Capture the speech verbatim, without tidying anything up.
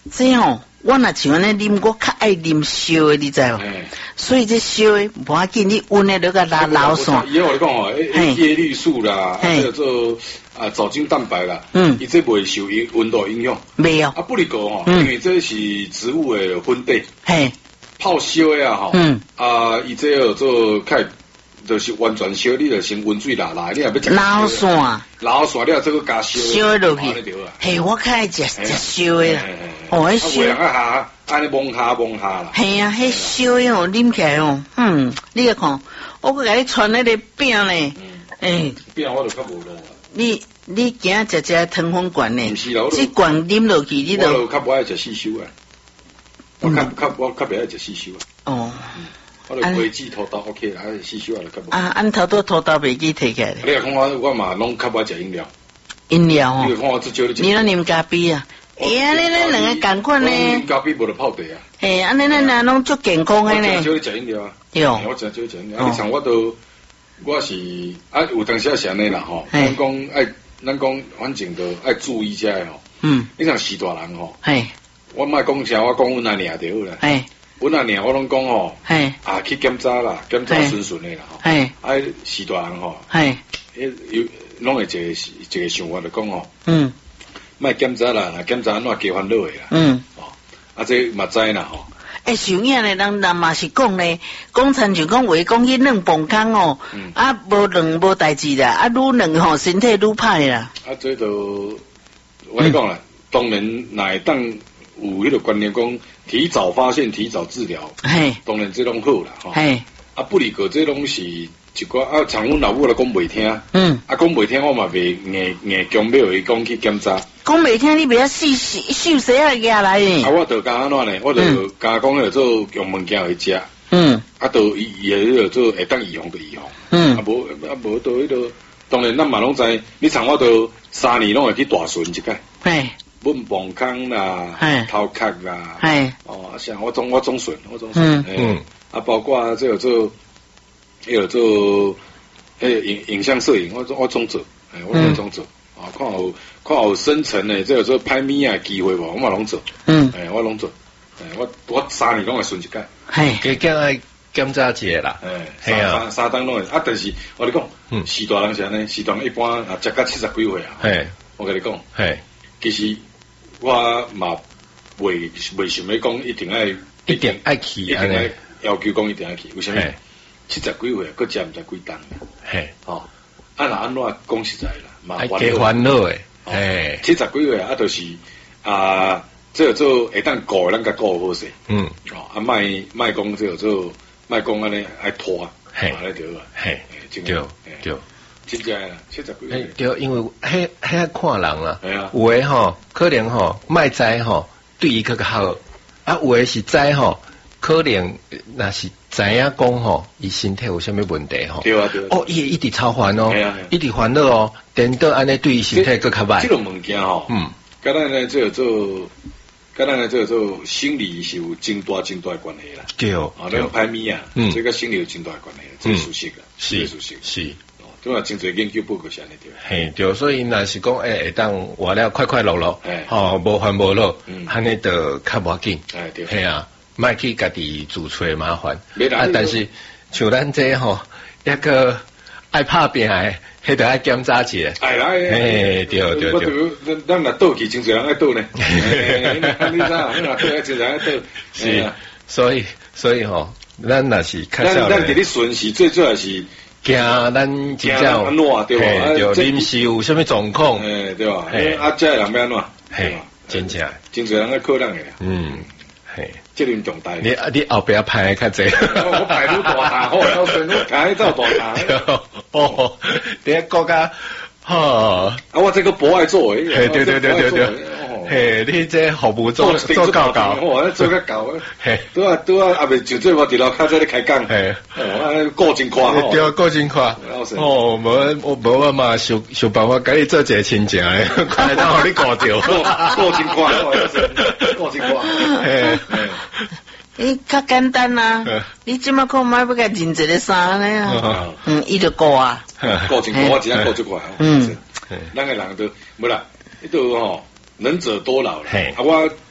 这哦，我若像安尼啉，我较爱啉烧的，你知无？所以这烧的无要紧，你温的你个拉老散。 以后我讲哦，叶绿素啦，这个做啊藻精蛋白啦，嗯，伊这袂受温度影响。 没有。 啊，不离个哦，因为这是植物的粉底。 嘿。 泡烧的啊，吼，嗯，啊，伊这个做开。就是完全烧，你就先温水拉拉，你也要食老散， 老散了这个加烧， 烧落去。嘿，我较爱食食烧的啦，哦，迄烧啊下，安尼蒙下蒙下啦。 嘿啊，迄烧的哦，啉起来哦，嗯，你个看，我搁甲你传那个饼呢， 诶，饼我就较无咯。 你你今食食糖分罐呢？这罐啉落去，你都我就较不爱食四烧啊，我较较我较不爱食四烧啊。哦。我就飞机土豆 OK 啦，还是四烧啊，较无。 啊，按头多土豆飞机摕起来。 你看我我嘛拢较不爱食饮料。 饮料哦。 你看我最少你食。 你那啉咖啡啊？哎呀，你咱两个共款呢。 啉咖啡无得泡茶啊。 嘿，安尼咱俩拢足健康的呢。 我真少食饮料啊。 对。 我真少食饮料。啊，你像我都，我是啊，有当时也是安尼啦吼。咱讲爱，咱讲反正都爱注意遮吼。嗯。你像时大人吼。嘿。我莫讲啥，我讲阮阿娘就好啦。嘿。阮阿娘我拢讲吼，啊去检查啦，检查顺顺的啦吼，啊时大人吼，迄有拢会一个一个想法就讲吼，嗯，莫检查啦，检查安怎加烦恼的啦，嗯，哦，啊这嘛知啦吼。 诶，像样的人人嘛是讲咧，讲亲像讲话讲去软磅空哦，啊无软无代志啦，啊愈软吼身体愈歹啦。 啊这都我你讲啦，当然若会当有迄个观念讲。提早发现，提早治疗，嘿，当然这拢好啦，吼，嘿，啊，不离个这拢是一寡啊，像阮老母来讲袂听，嗯，啊，讲袂听，我嘛袂硬硬强要伊讲去检查， 讲袂听，你袂晓细细细细啊压来呢， 啊，我就讲安怎呢？我就加讲迄做用物件去食，嗯，啊，都伊伊迄个做会当预防就预防，嗯，啊无啊无到迄个，当然咱嘛拢知，你像我都三年拢会去大巡一届，嘿。稳磅空啦，头壳啦，哦，像我总我总顺，我总顺，嗯，啊，包括这个做，还有做，诶，影影像摄影，我我总做，诶，我拢总做，啊，看有看有深层的，这个做拍咪啊机会无，我嘛拢做，嗯，诶，我拢做，诶，我我三年拢会顺一届， 嘿，加加爱检查一下啦， 诶，三三档拢会，啊，但是我你讲，嗯，时大人是安尼，时大人一般啊，食到七十几岁啊，嘿，我跟你讲，嘿，其实。我嘛未未想要讲一定爱一定爱去， 一定爱要求讲一定爱去，为什么？七十几岁，佮食毋知几档啦，嘿，哦，啊那安怎讲实在啦， 嘛加烦恼诶， 嘿，七十几岁啊，就是啊，这个做会当顾，咱甲顾好势，嗯，哦，啊，莫莫讲这个做，莫讲安尼爱拖，嘿，安尼对啊，嘿， 对对。 真正啦，七十几岁。 对，因为迄迄看人啦，有诶吼，可能吼莫知吼，对伊较较好；啊，有诶是知吼，可能若是知影讲吼，伊身体有啥物问题吼。 对啊对啊。 哦，伊一直操烦哦，一直烦恼哦，等到安尼对伊身体更较歹。 这种物件吼，嗯，跟咱呢这个做，跟咱呢这个做心理是有真大真大关系啦。 对哦， 啊，那个排名啊，嗯，这个心理有真大关系，最熟悉个， 是熟悉是。 对啊，真侪研究报告是安尼对。 嘿，对，所以若是讲诶，会当活了快快乐乐，吼，无烦无恼，安尼就较无要紧。哎，对。嘿啊，莫去家己自找麻烦。啊，但是像咱这吼，一个爱拍拼诶，迄着爱检查一下。 哎来， 嘿，对对对。 咱咱若倒去，真侪人爱倒呢。你知影，你若倒真侪人爱倒。 是，所以所以吼，咱若是较少。 咱咱伫咧顺时最主要是。 惊咱真正安怎对吧？ 就临时有啥物状况， 诶对吧？诶啊，这人要安怎？ 嘿，真正真侪人在靠人诶。 嗯，嘿， 责任重大。 你你后边排较济， 我排愈大下，好，到时我排走大下。 哦，你国家吼， 啊，我这个不爱做诶。 嘿，对对对对对。嘿，你这服务做做够够， 我做较够。嘿，拄啊拄啊，阿未就做我伫楼骹在咧开讲。嘿，哦，过真快吼。 对，过真快。哦，无我无我嘛想想办法甲你做一个亲情诶，快当互你顾着。 过真快，过真快。嘿， 你较简单啊，你即马看买要甲认一个衫咧啊，嗯，伊就过啊。 过真快，我真正过最快。嗯，咱个人都无啦，迄度吼。能者多劳啦，啊我